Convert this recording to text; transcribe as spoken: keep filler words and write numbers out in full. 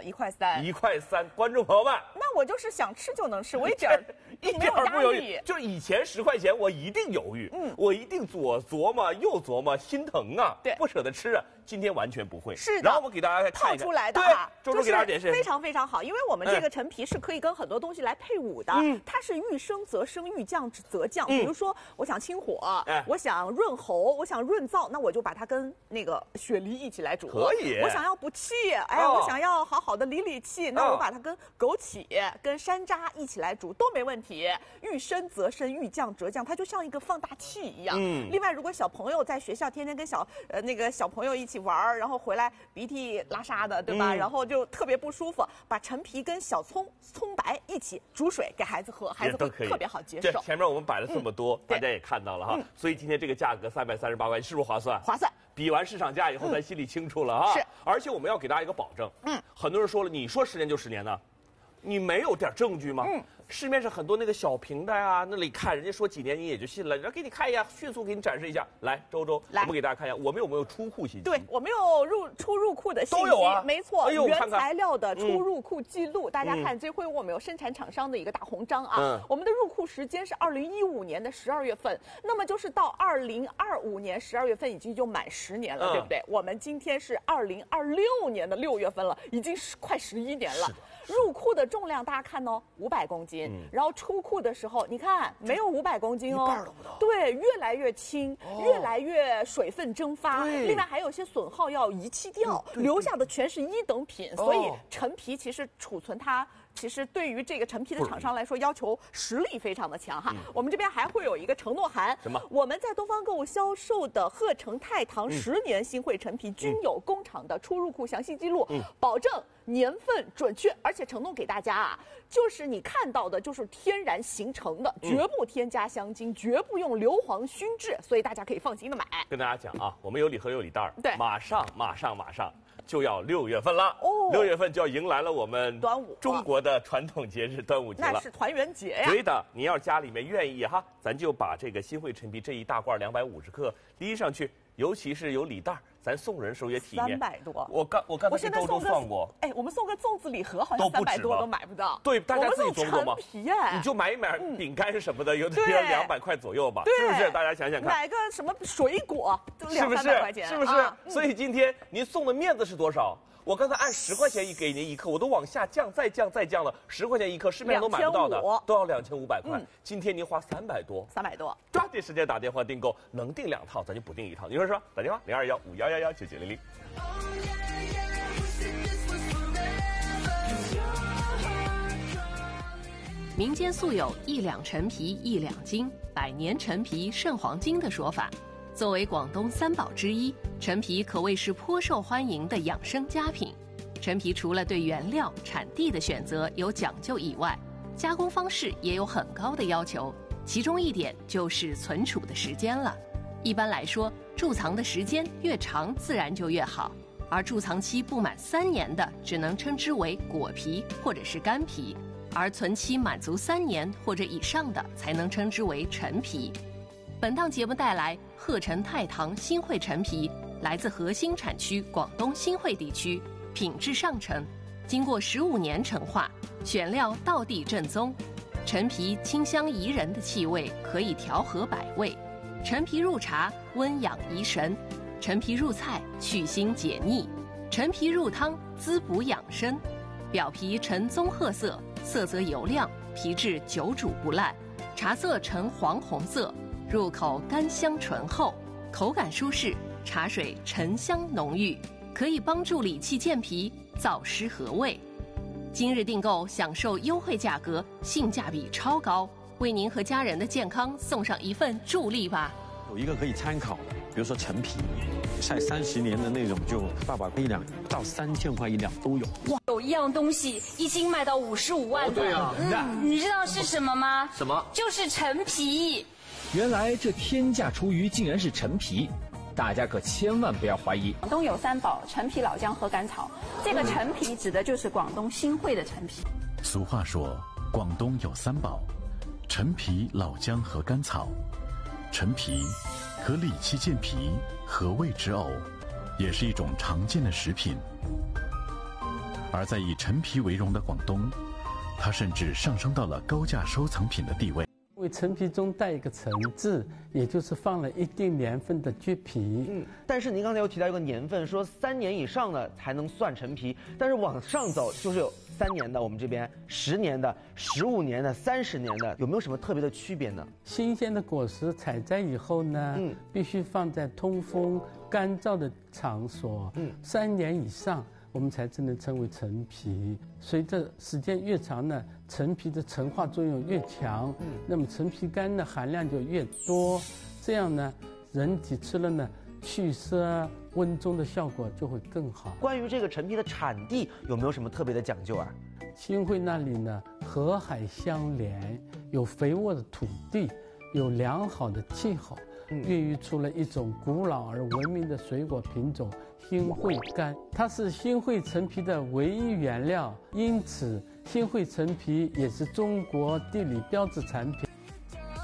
一块三， 一块三，观众朋友们， 那我就是想吃就能吃，我一点儿一点儿不犹豫。就是以前十块钱我一定犹豫，嗯，我一定左琢磨右琢磨，心疼啊， 对， 不舍得吃啊。今天完全不会， 是的。 然后我给大家看一泡出来的啊，周周给大家解释， 非常非常好，因为我们这个陈皮是可以跟很多东西来配伍的，嗯，它是遇生则生，遇降则降。比如说，我想清火，我想润喉，我想润燥，那我就把它跟那个雪梨一起来煮。 可以。 我想要补气，哎，我想要好好的理理气，那我把它跟枸杞、跟山楂一起来煮都没问题。遇生则生，遇降则降，它就像一个放大器一样。嗯。另外，如果小朋友在学校天天跟小呃那个小朋友一起玩，然后回来鼻涕拉痧的，对吧？嗯、然后就特别不舒服，把陈皮跟小葱、葱白一起煮水给孩子喝，孩子会特别好接受。 前面我们摆了这么多，嗯、大家也看到了哈，嗯、所以今天这个价格三百三十八块钱是不是划算？ 划算。 比完市场价以后，咱心里清楚了哈。 是。 而且我们要给大家一个保证，嗯，很多人说了，你说十年就十年呢，你没有点证据吗？嗯。市面上很多那个小平台啊，那里看人家说几年你也就信了，然后给你看一下，迅速给你展示一下。来，周周，我们给大家看一下，我们有没有出库信息？ 对，我们有入出入库的信息， 都有啊， 没错， 哎呦， 原材料的出入库记录，嗯、大家看，这回我们有生产厂商的一个大红章啊。嗯、我们的入库时间是二零一五年的十二月份，那么就是到二零二五年十二月份已经就满十年了，嗯、对不对？我们今天是二零二六年的六月份了，已经是快十一年了。入库的重量大家看哦，五百公斤，嗯、然后出库的时候，你看没有五百公斤哦， 一半都不到。 对，越来越轻，哦、越来越水分蒸发。另外还有一些损耗要遗弃掉，嗯、留下的全是一等品。哦、所以陈皮其实储存它。其实对于这个陈皮的厂商来说，要求实力非常的强哈。嗯、我们这边还会有一个承诺函， 什么？ 我们在东方购物销售的鹤城太堂十年新汇陈皮，均有工厂的出入库详细记录，嗯、保证年份准确，而且承诺给大家啊，就是你看到的就是天然形成的，嗯、绝不添加香精，绝不用硫磺熏制，所以大家可以放心的买。 跟大家讲啊，我们有礼盒有礼袋， 对， 马上马上马上。就要六月份了哦，六月份就要迎来了我们端午中国的传统节日端午节了， 那是团圆节呀。 对的，你要家里面愿意哈，咱就把这个新汇陈皮这一大罐两百五十克拎上去，尤其是有礼袋，咱送人时候也体面。 三百多， 我刚我刚才跟周周算过， 哎，我们送个粽子礼盒好像三百多都买不到。 对，大家自己琢磨吗？ 陈皮哎， 你就买一买饼干什么的，有的要两百块左右吧，是不是？大家想想看， 买个什么水果都两三百块钱， 是不是？所以今天您送的面子是多少？我刚才按十块钱一给您一克，我都往下降，再降，再降了。十块钱一克，市面上都买不到的，都要两千五百块。嗯、今天您花三百多， 三百多， 抓紧时间打电话订购，能订两套咱就补订一套。你说说，打电话零二幺五幺幺幺九九零零。 民间素有一两陈皮一两斤，百年陈皮胜黄金的说法。作为广东三宝之一，陈皮可谓是颇受欢迎的养生佳品。陈皮除了对原料、产地的选择有讲究以外，加工方式也有很高的要求。其中一点就是存储的时间了。一般来说，贮藏的时间越长，自然就越好。而贮藏期不满三年的，只能称之为果皮或者是干皮；而存期满足三年或者以上的，才能称之为陈皮。本档节目带来鹤城太堂新汇陈皮，来自核心产区广东新汇地区，品质上乘，经过十五年陈化，选料道地正宗。陈皮清香宜人的气味可以调和百味，陈皮入茶温养怡神，陈皮入菜去腥解腻，陈皮入汤滋补养生。表皮呈棕褐色，色泽油亮，皮质久煮不烂，茶色呈黄红色。入口甘香醇厚，口感舒适，茶水沉香浓郁，可以帮助理气健脾、燥湿和胃。今日订购享受优惠价格，性价比超高，为您和家人的健康送上一份助力吧。 有一个可以参考的，比如说陈皮，晒三十年的那种就八百块一两，到三千块一两都有。 哇，有一样东西一斤卖到五十五万的， 哦、对啊、 嗯，你知道是什么吗？ 什么？ 就是陈皮。 原来这天价厨余竟然是陈皮，大家可千万不要怀疑。 广东有三宝：陈皮、老姜和甘草。这个陈皮指的就是广东新汇的陈皮。 俗话说，广东有三宝：陈皮、老姜和甘草。陈皮可理气健脾、和胃止呕，也是一种常见的食品。 而在以陈皮为荣的广东，它甚至上升到了高价收藏品的地位。 因为陈皮中带一个陈字，也就是放了一定年份的橘皮。 嗯，但是您刚才又提到一个年份，说三年以上的才能算陈皮，但是往上走就是有三年的，我们这边十年的、十五年的、三十年的，有没有什么特别的区别呢？ 新鲜的果实采摘以后呢，嗯，必须放在通风、干燥的场所，嗯，三年以上。我们才真能称为陈皮。随着时间越长呢，陈皮的陈化作用越强，嗯，那么陈皮苷的含量就越多，这样呢，人体吃了呢，祛湿温中的效果就会更好。 关于这个陈皮的产地有没有什么特别的讲究啊？ 新会那里呢，河海相连，有肥沃的土地，有良好的气候，嗯，孕育出了一种古老而文明的水果品种新会苷，它是新会陈皮的唯一原料，因此新会陈皮也是中国地理标志产品。